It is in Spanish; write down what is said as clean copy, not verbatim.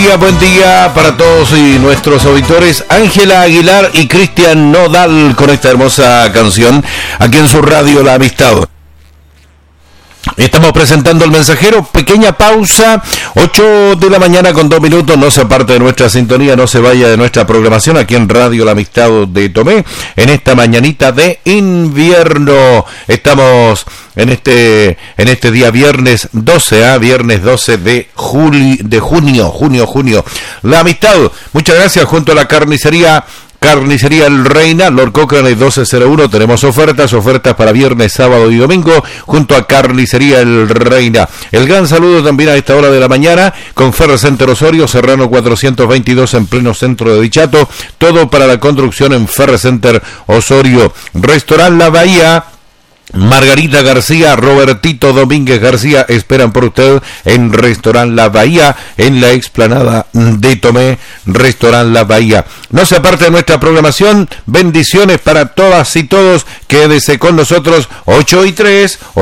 Buen día para todos y nuestros auditores. Ángela Aguilar y Cristian Nodal con esta hermosa canción aquí en su radio La Amistad. Estamos presentando El Mensajero, pequeña pausa, 8 de la mañana con 2 minutos, no se aparte de nuestra sintonía, no se vaya de nuestra programación aquí en Radio La Amistad de Tomé, en esta mañanita de invierno. Estamos en este día viernes 12, viernes 12 de junio. La Amistad, muchas gracias, junto a la Carnicería El Reina, Lord Cochrane 1201, tenemos ofertas para viernes, sábado y domingo, junto a Carnicería El Reina. El gran saludo también a esta hora de la mañana, con Ferrecenter Osorio, Serrano 422 en pleno centro de Dichato, todo para la construcción en Ferrecenter Osorio. Restaurant La Bahía, Margarita García, Robertito Domínguez García esperan por usted en Restaurant La Bahía, en la explanada de Tomé. Restaurant La Bahía. No se aparte de nuestra programación, bendiciones para todas y todos, quédese con nosotros, 8:03.